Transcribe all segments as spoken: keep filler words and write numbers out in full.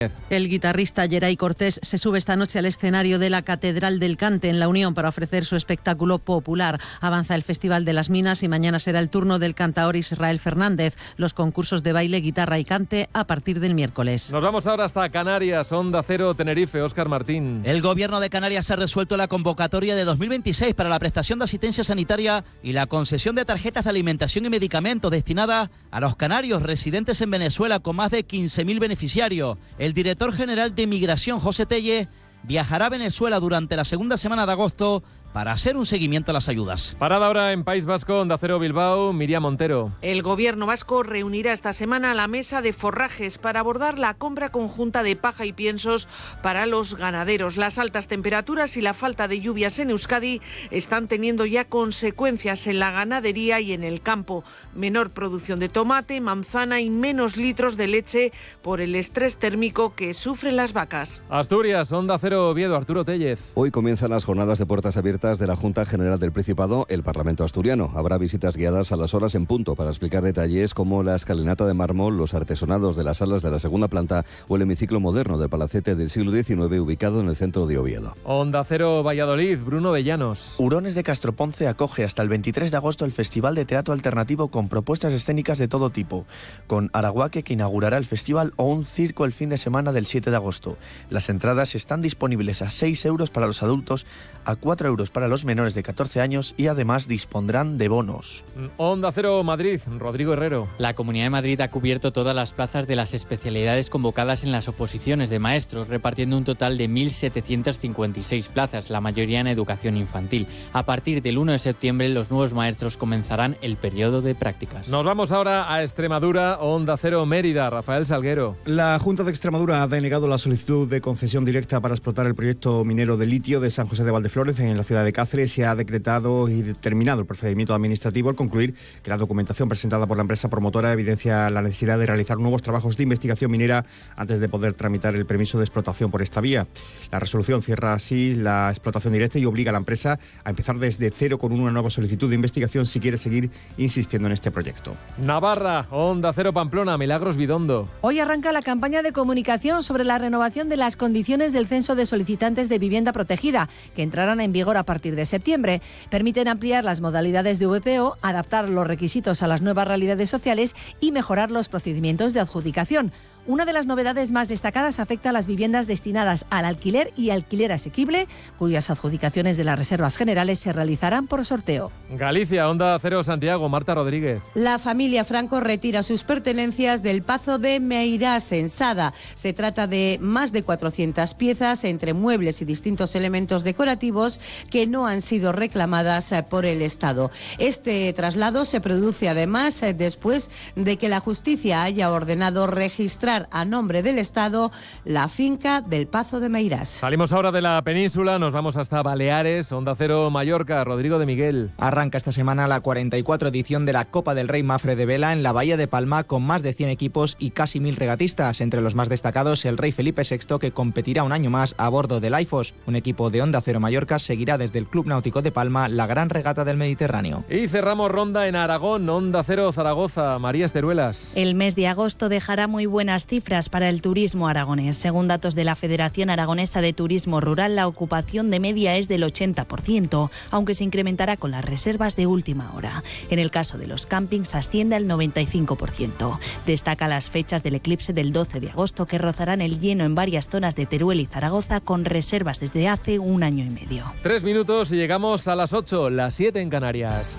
El guitarrista Geray Cortés se sube esta noche al escenario de la Catedral del Cante en La Unión para ofrecer su espectáculo popular. Avanza el Festival de las Minas y mañana será el turno del cantaor Israel Fernández. Los concursos de baile, guitarra y cante a partir del miércoles. Nos vamos ahora hasta Canarias, Onda Cero Tenerife, Óscar Martín. El Gobierno de Canarias ha resuelto la convocatoria de dos mil veintiséis para la prestación de asistencia sanitaria y la concesión de tarjetas de alimentación y medicamentos destinadas a los canarios residentes en Venezuela con más de quince mil beneficiarios. El director general de Migración, José Tellez, viajará a Venezuela durante la segunda semana de agosto para hacer un seguimiento a las ayudas. Parada ahora en País Vasco, Onda Cero Bilbao, Miriam Montero. El Gobierno vasco reunirá esta semana la mesa de forrajes para abordar la compra conjunta de paja y piensos para los ganaderos. Las altas temperaturas y la falta de lluvias en Euskadi están teniendo ya consecuencias en la ganadería y en el campo. Menor producción de tomate, manzana y menos litros de leche por el estrés térmico que sufren las vacas. Asturias, Onda Cero Oviedo, Arturo Tellez. Hoy comienzan las jornadas de puertas abiertas de la Junta General del Principado, el Parlamento asturiano. Habrá visitas guiadas a las horas en punto para explicar detalles como la escalinata de mármol, los artesonados de las salas de la segunda planta o el hemiciclo moderno del palacete del siglo diecinueve ubicado en el centro de Oviedo. Onda Cero Valladolid, Bruno de Llanos. Hurones de Castroponce acoge hasta el veintitrés de agosto el Festival de Teatro Alternativo con propuestas escénicas de todo tipo, con Araguaque, que inaugurará el festival, o un circo el fin de semana del siete de agosto. Las entradas están disponibles a seis euros para los adultos, a cuatro euros para los menores de catorce años y además dispondrán de bonos. Onda Cero Madrid, Rodrigo Herrero. La Comunidad de Madrid ha cubierto todas las plazas de las especialidades convocadas en las oposiciones de maestros, repartiendo un total de mil setecientas cincuenta y seis plazas, la mayoría en educación infantil. A partir del uno de septiembre, los nuevos maestros comenzarán el periodo de prácticas. Nos vamos ahora a Extremadura, Onda Cero Mérida, Rafael Salguero. La Junta de Extremadura ha denegado la solicitud de concesión directa para explotar el proyecto minero de litio de San José de Valdeflores en la ciudad de Cáceres. Se ha decretado y determinado el procedimiento administrativo al concluir que la documentación presentada por la empresa promotora evidencia la necesidad de realizar nuevos trabajos de investigación minera antes de poder tramitar el permiso de explotación por esta vía. La resolución cierra así la explotación directa y obliga a la empresa a empezar desde cero con una nueva solicitud de investigación si quiere seguir insistiendo en este proyecto. Navarra, Onda Cero Pamplona, Milagros Bidondo. Hoy arranca la campaña de comunicación sobre la renovación de las condiciones del censo de solicitantes de vivienda protegida, que entrarán en vigor a partir de septiembre. Permiten ampliar las modalidades de V P O, adaptar los requisitos a las nuevas realidades sociales y mejorar los procedimientos de adjudicación. Una de las novedades más destacadas afecta a las viviendas destinadas al alquiler y alquiler asequible, cuyas adjudicaciones de las reservas generales se realizarán por sorteo. Galicia, Onda Cero Santiago, Marta Rodríguez. La familia Franco retira sus pertenencias del Pazo de Meirás, en Sada. Se trata de más de cuatrocientas piezas entre muebles y distintos elementos decorativos que no han sido reclamadas por el Estado. Este traslado se produce además después de que la justicia haya ordenado registrar a nombre del Estado la finca del Pazo de Meirás. Salimos ahora de la península, nos vamos hasta Baleares, Onda Cero Mallorca, Rodrigo de Miguel. Arranca esta semana la cuarenta y cuatro edición de la Copa del Rey Mafre de Vela en la Bahía de Palma, con más de cien equipos y casi mil regatistas. Entre los más destacados, el Rey Felipe sexto, que competirá un año más a bordo del Aifos. Un equipo de Onda Cero Mallorca seguirá desde el Club Náutico de Palma la gran regata del Mediterráneo. Y cerramos ronda en Aragón, Onda Cero Zaragoza, María Esteruelas. El mes de agosto dejará muy buenas cifras para el turismo aragonés. Según datos de la Federación Aragonesa de Turismo Rural, la ocupación de media es del ochenta por ciento, aunque se incrementará con las reservas de última hora. En el caso de los campings asciende al noventa y cinco por ciento. Destaca las fechas del eclipse del doce de agosto, que rozarán el lleno en varias zonas de Teruel y Zaragoza, con reservas desde hace un año y medio. Tres minutos y llegamos a las ocho, las siete en Canarias.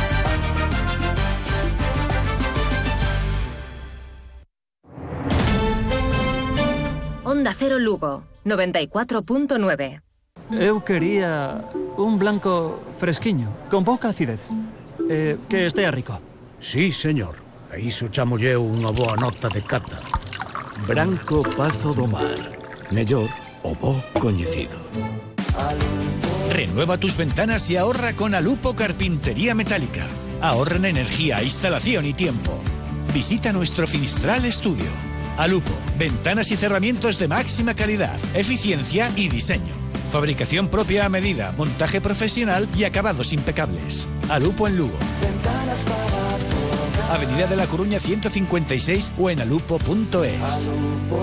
Onda Cero Lugo, noventa y cuatro punto nueve. Eu quería un blanco fresquiño, con pouca acidez. Eh, que estea rico. Sí, señor. A iso chamo eu unha boa nota de cata. Branco Pazo do Mar. Mellor o bo coñecido. Renueva tus ventanas y ahorra con Alupo Carpintería Metálica. Ahorra en energía, instalación y tiempo. Visita nuestro Finistral Estudio. Alupo, ventanas y cerramientos de máxima calidad, eficiencia y diseño. Fabricación propia a medida, montaje profesional y acabados impecables. Alupo en Lugo. Avenida de La Coruña ciento cincuenta y seis o en alupo punto es.